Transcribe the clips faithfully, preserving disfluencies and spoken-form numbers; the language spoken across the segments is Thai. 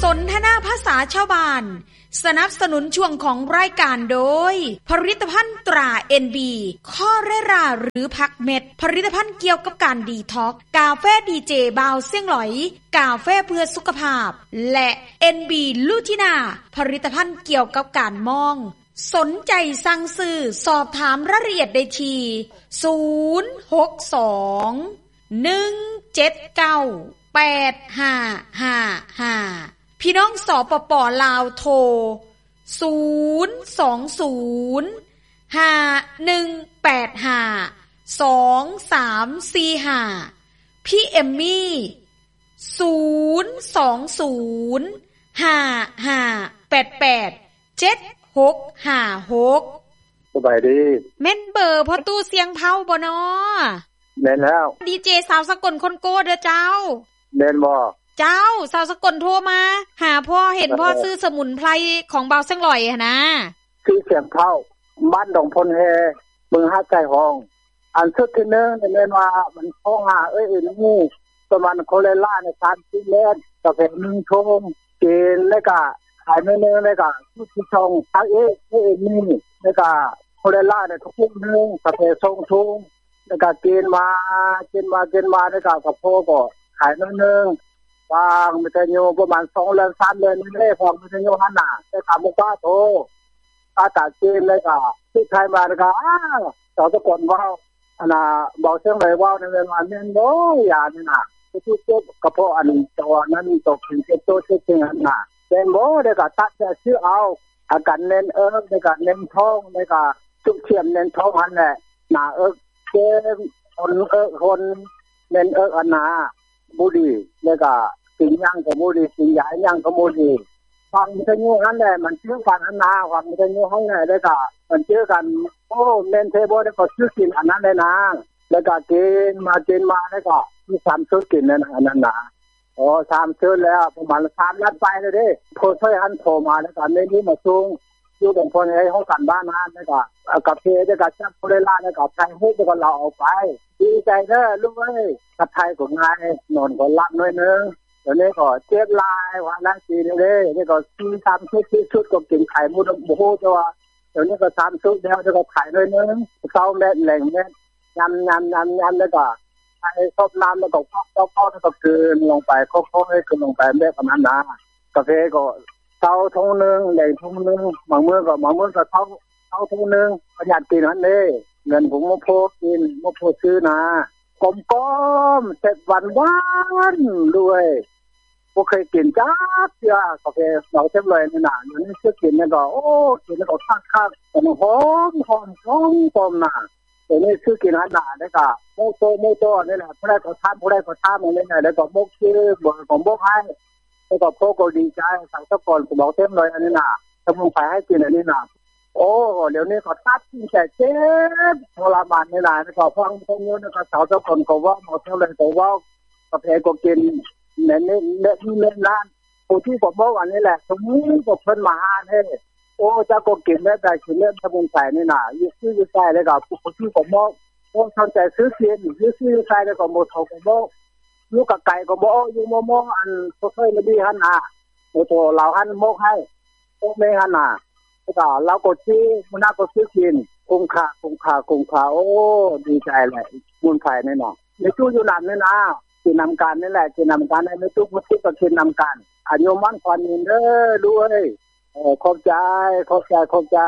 สนทนาภาษาชาวบ้านสนับสนุนช่วงของรายการโดยผลิตภัณฑ์ตรา เอ็น บี คอเรราหรือผักเม็ดผลิตภัณฑ์เกี่ยวกับการดีท็อกซ์กาแฟดีเจบาวเสี่ยงหลอยกาแฟเพื่อสุขภาพและ เอ็น บี ลูทินาผลิตภัณฑ์เกี่ยวกับการมองสนใจสั่งซื้อสอบถามรายละเอียดได้ที่ศูนย์ หก สอง หนึ่ง เจ็ด เก้า แปด ห้า ห้า ห้าพี่น้องสปป.ลาวโทรศูนย์ สอง ศูนย์ ห้า หนึ่ง แปด ห้า สอง สาม สี่ ห้าพี่เอมมี่ศูนย์ สอง ศูนย์ ห้า ห้า แปด แปด เจ็ด หก ห้า หกสบายดีแม่นเบอร์พ่อตู้เสียงเผาบ่น้อแม่นแล้วดีเจสาวสกลคนโก้เด้อเจ้าแม่นบ่เจ้าสาวสกลโทรมาหาพ่อเห็นพ่อซื้อสมุนไพรของเบาเสียงหลอยหั่นนะคือเสียงเผาบ้านดงพลแฮเมืองหาดใจห้องอันสุดที่นึงแม่นว่ามันท้องหาเอ้ยนี่ประมาณโคเลราในสามสิบเมตรก็เป็นหนึ่งชั่วโมงกินแล้วก็ขายมื้อนึงแล้วก็ทุกช่องทั้งเอ้เอ้นี่แล้วก็โคเลราในทุกนึงก็เป็นส่งทุงแล้วก็กินมากินมากินมาแล้วก็กระโพก็ขายมื้อนึงบางมันจะอยู่ประมาณสองเดือนสามเดือนนี่แหละพอมันจะอยู่หั่นน่ะแต่ถามว่าโตตาตากินเลยก็ที่ไทยมาแล้วก็อ้าเจ้าตะกอนว่าอันน่ะบอกเสียงเลยว่าในเวลาแม่นบ่อย่านี่น่ะที่เจ็บกระเพาะอันตัวนั้นตกเป็นเจ็บตัวเจ็บจังนั้นน่ะแต่บ่ได้ก็ตัดจะซื้อเอาอาการเน้นเอิ้นได้ก็เน้นท้องได้ก็จุกเทียมเน้นท้องหั่นแหละหน้าเอิ้นเจ็บคนเอิ้นคนเน้นเอิ้นอันน่ะบุรีแล้วก็สิ่งยังก็บ่ดีสิ่งใหญ่ยังก็บ่ดีฟังจะอยู่หั่นแหละมันชื่อฟังอันนาฟังจะอยู่ห้องไหนได้ก็มันชื่อกันโอ้เมนเทบ่ได้ก็ชื่อกินอันนั้นได้นะแล้วก็กินมากินมาได้ก็มีสามชุดกินนั่นอันนั้นน่ะอ๋อสามชุดแล้วประมาณสามนัดไปเลยเด้โทรช่วยอันโทรมาแล้วก็ในนี้มาส่งอยู่ตรงคนให้ห้องกันบ้านนั้นแล้วก็กับเพได้ก็จับโดยลาแล้วก็ไทยฮู้ก็เราเอาไปดีใจเด้อลูกเอ้ยกับไทยก็ง่ายนอนก็หลับหน่อยนึงตอนนี้ก็เจ็บลายว่าละสิเด้นี่ก็สี่ สามชุดสี่ชุดก็กินไข่หมดบ่ฮู้จังว่าตอนนี้ก็สามชุดแล้วแล้วก็ไข่หน่อยนึงเซาแม่แหล่งแม่ยำๆๆๆแล้วก็ไอ้ซบน้ำแล้วก็พอกๆแล้วก็คืนลงไปค่อยๆคืนลงไปแบบประมาณนั้นกาแฟก็เซาถุงนึงแหล่งถุงนึงบางมื้อก็บางมื้อก็เซาเซาถุงนึงประหยัดกินนั่นเด้เงินผมบ่พอกินบ่พอซื้อนะกลมๆเสร็จหวานๆด้วยบ่เคยกินจักเทื่อกาแฟเราเต็มเลยนี่น่ะอยู่นี่ซื้อกินแล้วก็โอ้กินแล้วก็คักๆมันหอมหอมหอมหอมน่ะแต่นี่ซื้อกินอาหารได้ก็โมโตโมโตนี่แหละผู้ใดก็ทำผู้ใดก็ทำนี่แหละแล้วก็มกชื่อบ่ก็มกให้แล้วก็พวกก็ดีใจสั่งตะกอนก็บอกเต็มเลยอันนี้น่ะถ้ามึงไปให้กินอันนี้น่ะโอ้เดี๋ยวนี้ก็ตัดกินแต่เจ็บทรมานนี่ล่ะแล้วก็ฟังตรงนี้แล้วก็สาวตะกอนก็ว่าหมดเท่าเลยก็ว่ากาแฟก็กินเน้นๆเน้นๆร้านผู้ที่ผมบอกว่านี่แหละสมมุติก็เพิ่นมาหาให้โอ้เจ้าก็กินได้แต่กินเล่นสมุนไพรนี่น่ะอยู่ซื้อใส่แล้วก็ผู้ที่ผมบอกโอ้สนใจซื้อกินอยู่ซื้อใส่แล้วก็บ่เท่าก็บ่อยู่กับไก่ก็บ่อยู่มอๆอันบ่เคยมาดีหั่นน่ะโอ้โตเราหั่นมกให้โอ้แม่หั่นน่ะแล้วก็เราก็สิมื้อหน้าก็ซื้อกินคุ้มค่าคุ้มค่าคุ้มค่าโอ้ดีใจแหละสมุนไพรนี่น่ะในตู้อยู่นั่นนี่นะกินนำกันนี่แหละกินนำกันในตู้พุทธิก็กินนำกันอายุมันควรมีเด้อด้วยเออขอบใจขอบใจขอบใจ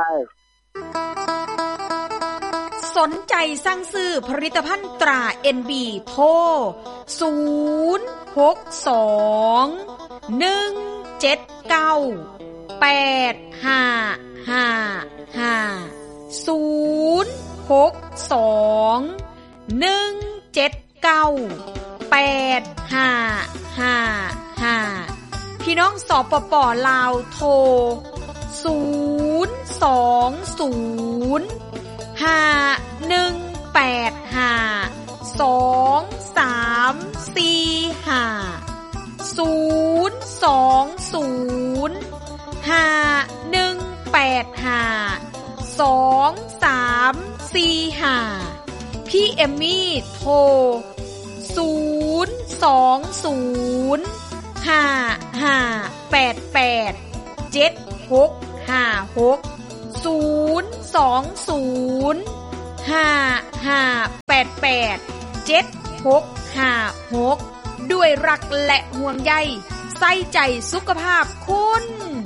สนใจสั่งซื้อผลิตภัณฑ์ตรา เอ็น บี โทรศูนย์ หก สอง หนึ่ง เจ็ด เก้า แปด ห้า ห้า ห้า ศูนย์ หก สอง หนึ่ง เจ็ด เก้า แปด ห้า ห้า ห้าพี่น้องสปป.ลาวโทรศูนย์ สอง ศูนย์ ห้า หนึ่ง แปด ห้า สอง สาม สี่ ห้าศูนย์ สอง ศูนย์ ห้า หนึ่ง แปด ห้า สอง สาม สี่ ห้าพี่เอมมี่โทรศูนย์ สอง ศูนย์ห้า ห้า แปด แปด เจ็ด หก ห้า หก ศูนย์ สอง ศูนย์ ห้า ห้า แปด แปด เจ็ด หก ห้า หกด้วยรักและห่วงใยใส่ใจสุขภาพคุณ